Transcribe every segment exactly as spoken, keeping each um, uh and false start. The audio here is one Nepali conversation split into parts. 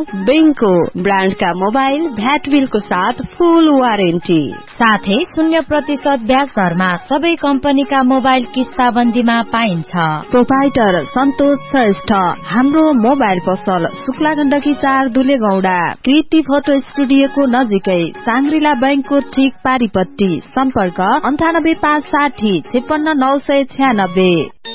बेंको ब्रान्डका मोबाइल भ्याट बिलको साथ फुल वारेन्टी, साथै शून्य प्रतिशत ब्याज दरमा सबै कम्पनीका मोबाइल किस्ताबन्दीमा पाइन्छ। प्रोपाइटर सन्तोष श्रेष्ठ। हाम्रो मोबाइल पसल शुक्ला गण्डकी चार दुलेगौडा, कृति फोटो स्टुडियोको नजिकै, सांग्रिला बैंकको ठीक पारिपट्टि। सम्पर्क अन्ठानब्बे पाँच साठी छेपन्न नौ सय छ्यानब्बे।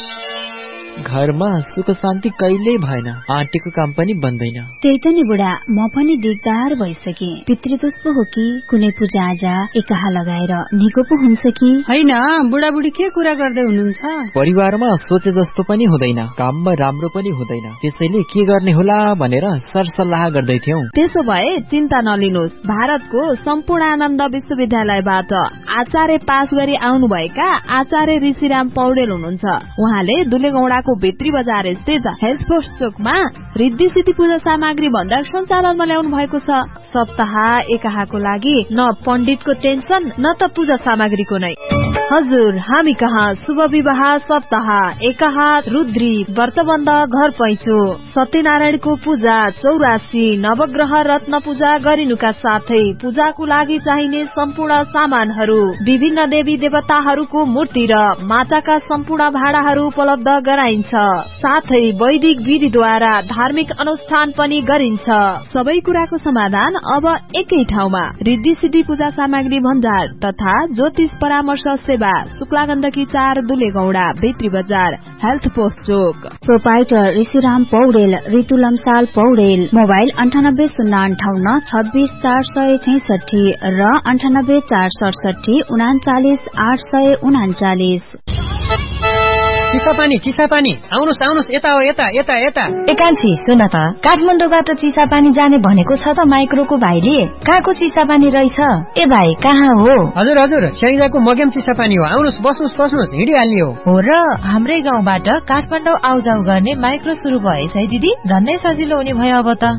घरमा सुख शान्ति कहिल्यै भएन, आन्टीको काम पनि बन्दैन। त्यही त नि बुढा, म पनि दिगदार भइसके। पितृदोष पो हो कि कुनै पूजा आजा एकाहा लगाएर निको पो हुन्छ कि होइन? बुढाबुढी के कुरा गर्दै हुनुहुन्छ? परिवारमा सोचे जस्तो पनि हुँदैन, काममा राम्रो पनि हुँदैन, त्यसैले के गर्ने होला भनेर सरसल्लाह गर्दै थियौं। त्यसो भए चिन्ता नलिनुहोस्, भारतको सम्पूर्णानन्द विश्वविद्यालयबाट आचार्य पास गरी आउनुभएका आचार्य ऋषिराम पौडेल हुनुहुन्छ। उहाँले दुलेगौडाको भित्री बजार स्थित हेल्थ पोस्ट चोकमा रिद्धि सिद्धि पूजा सामग्री भण्डार सञ्चालनमा ल्याउनु भएको छ। सप्ताह एकाहाको लागि न पण्डितको टेन्सन न त पूजा सामग्रीको नै। हजुर, हामी कहाँ शुभ विवाह सप्ताह एकाहा, रुद्री व्रतबन्ध, घर पैँचो, सत्यनारायणको पूजा, चौरासी नवग्रह रत्न पूजा गरिनुका साथै पूजाको लागि चाहिने सम्पूर्ण सामानहरू, विभिन्न देवी देवताहरूको मूर्ति र माटाका सम्पूर्ण भाडाहरू उपलब्ध गराइन्छ। साथै वैदिक विधिद्वारा धार्मिक अनुष्ठान पनि गरिन्छ। सबै कुराको समाधान अब एकै ठाउँमा, रिद्धि सिद्धि पूजा सामग्री भण्डार तथा ज्योतिष परामर्श सेवा, शुक्ला गण्डकी चार दुलेगौडा, भित्री बजार, हेल्थ पोस्ट चोक। प्रोपाइटर ऋषिराम पौडेल, ऋतु लम्साल पौडेल। मोबाइल अन्ठानब्बे शून्य अन्ठाउन्न छब्बीस चार सय छैसठी र अन्ठानब्बे चार सडसठी उनाचालिस आठ सय उनाचालिस। चिसापानी चिसापानी, आउनुहोस् आउनुहोस्, यता हो, यता यता यता। एकान्छी सुन त, काठमाडौँबाट चिसापानी जाने भनेको छ त माइक्रोको भाइले। कहाँको चिसापानी रहेछ? ए भाइ कहाँ हो? हजुर हजुर, स्याङ्जाको मगेम चिसापानी हो। आउनुहोस्, बस्नुहोस् बस्नुहोस्, हिँडिहाल्ने हो। हो र, हाम्रै गाउँबाट काठमाडौँ आउजाउ गर्ने माइक्रो सुरु भएछ है दिदी, झन्नै सजिलो हुने भयो अब त।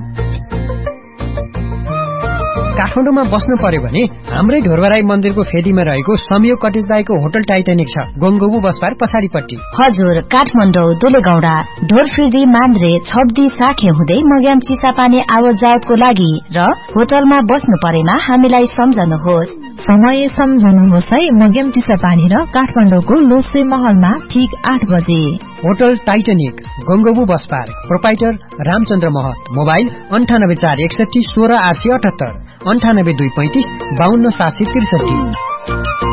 काठमाडौँमा बस्नु पर्यो भने हाम्रै ढोरबराई मन्दिरको फेदीमा रहेको संयोग कटेज दाईको होटल टाइटानिक छ, गंगोबु बसपार पछाडिपट्टि। हजुर, काठमाडौँ दुलेगौडा ढोरफिर्दी मान्द्रे छब्दी साखे हुँदै मग्याम चिसापानी आवत जावतको लागि र होटलमा बस्नु परेमा हामीलाई सम्झनुहोस्। समय सम्झनुहोस् है, मग्याम चिसापानी र काठमाडौँको लोसे महलमा ठीक आठ बजे। होटल टाइटानिक, गंगोबु बसपार, प्रोपाइटर रामचन्द्र महत। मोबाइल अन्ठानब्बे चार एकसठी सोह्र आठ सय अठहत्तर, अन्ठानब्बे दुई पैंतिस बाहन्न सात सय त्रिसठी।